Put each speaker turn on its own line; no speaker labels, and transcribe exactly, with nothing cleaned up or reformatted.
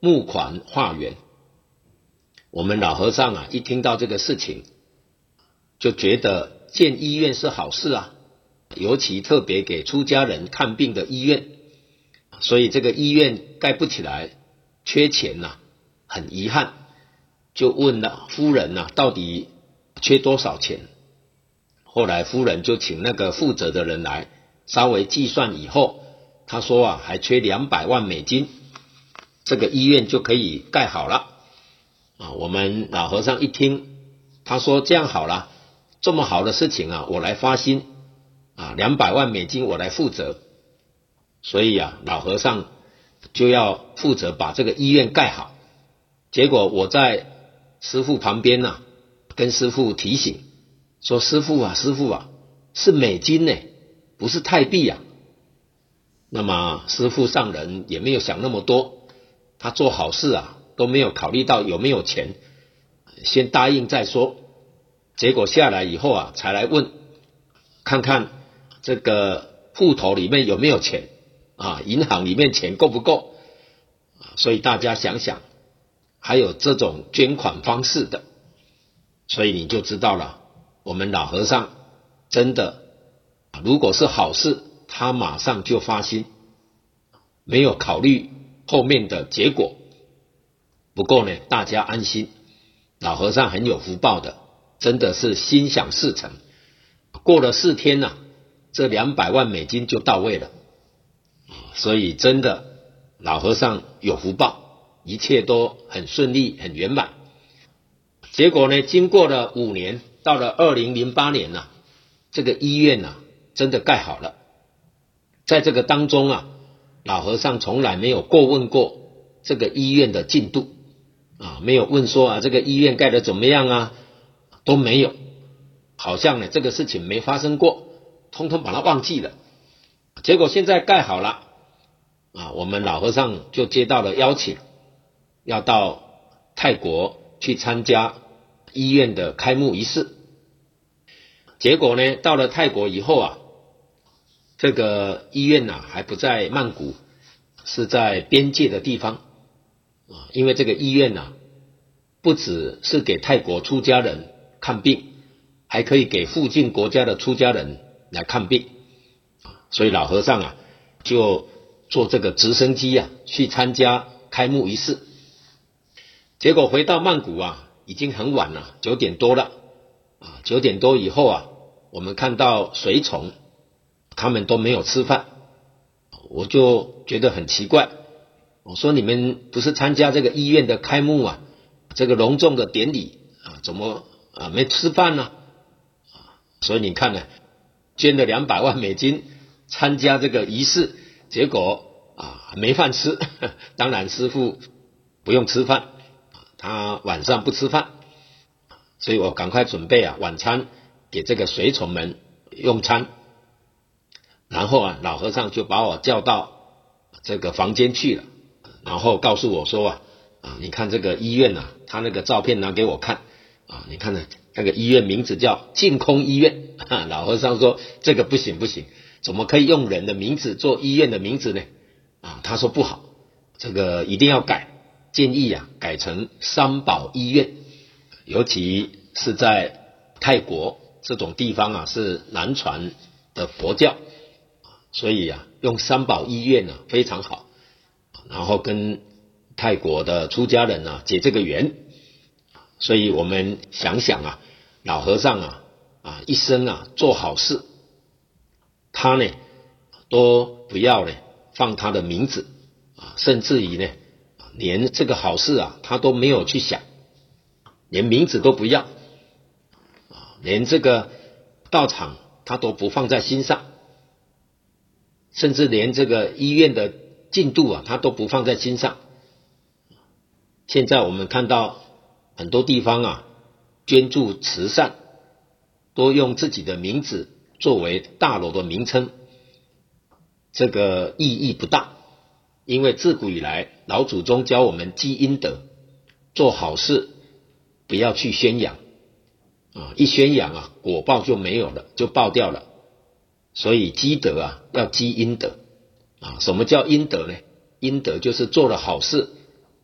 募款化缘。我们老和尚啊，一听到这个事情，就觉得建医院是好事啊，尤其特别给出家人看病的医院，所以这个医院盖不起来，缺钱啊，很遗憾，就问了夫人啊，到底缺多少钱？后来夫人就请那个负责的人来，稍微计算以后，他说啊，还缺两百万美金，这个医院就可以盖好了。啊，我们老和尚一听，他说这样好了，这么好的事情啊，我来发心啊，两百万美金我来负责。所以啊，老和尚就要负责把这个医院盖好。结果我在师父旁边啊，跟师父提醒说，师父啊，师父啊，是美金呢，不是泰币啊。那么师父上人也没有想那么多，他做好事啊，都没有考虑到有没有钱，先答应再说。结果下来以后啊，才来问看看这个户头里面有没有钱啊，银行里面钱够不够。所以大家想想，还有这种捐款方式的，所以你就知道了，我们老和尚真的，如果是好事，他马上就发心，没有考虑后面的结果。不过呢，大家安心，老和尚很有福报的，真的是心想事成。过了四天啊，这两百万美金就到位了。所以真的，老和尚有福报，一切都很顺利很圆满。结果呢，经过了五年，到了二零零八年啊，这个医院啊真的盖好了。在这个当中啊，老和尚从来没有过问过这个医院的进度啊，没有问说啊这个医院盖得怎么样啊，都没有，好像呢这个事情没发生过，通通把它忘记了。结果现在盖好了啊，我们老和尚就接到了邀请，要到泰国去参加医院的开幕仪式。结果呢，到了泰国以后啊，这个医院啊还不在曼谷，是在边界的地方啊。因为这个医院啊，不只是给泰国出家人看病，还可以给附近国家的出家人来看病。所以老和尚啊，就坐这个直升机啊去参加开幕仪式。结果回到曼谷啊，已经很晚了，九点多了啊。九点多以后啊，我们看到随从他们都没有吃饭，我就觉得很奇怪。我说你们不是参加这个医院的开幕啊，这个隆重的典礼啊，怎么啊没吃饭呢？所以你看呢，捐了两百万美金参加这个仪式，结果啊没饭吃。当然师父不用吃饭，他晚上不吃饭，所以我赶快准备啊晚餐给这个随从们用餐。然后啊老和尚就把我叫到这个房间去了，然后告诉我说啊啊你看这个医院啊，他那个照片拿给我看啊，你看呢那个医院名字叫净空医院。老和尚说这个不行不行，怎么可以用人的名字做医院的名字呢？啊，他说不好，这个一定要改，建议啊改成三宝医院，尤其是在泰国这种地方啊是南传的佛教，所以啊用三宝医院啊非常好，然后跟泰国的出家人啊结这个缘。所以我们想想啊，老和尚啊啊一生啊做好事，他呢都不要呢放他的名字啊，甚至于呢连这个好事啊他都没有去想，连名字都不要啊，连这个道场他都不放在心上，甚至连这个医院的进度啊他都不放在心上。现在我们看到很多地方啊捐助慈善都用自己的名字作为大楼的名称，这个意义不大。因为自古以来老祖宗教我们积阴德，做好事不要去宣扬啊，一宣扬啊果报就没有了，就爆掉了。所以积德啊要积阴德啊。什么叫阴德呢？阴德就是做了好事